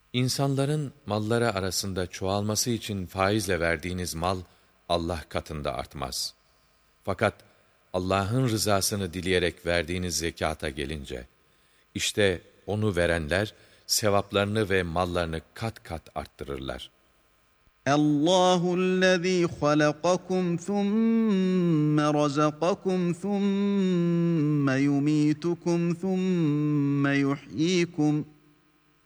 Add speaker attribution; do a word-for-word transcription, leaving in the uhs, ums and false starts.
Speaker 1: İnsanların malları arasında çoğalması için faizle verdiğiniz mal, Allah katında artmaz. Fakat Allah'ın rızasını dileyerek verdiğiniz zekata gelince, işte onu verenler, sevaplarını ve mallarını kat kat arttırırlar.
Speaker 2: Allahü'llezî halakakum thumme razakakum thumme yumitukum thumme yuhyikum.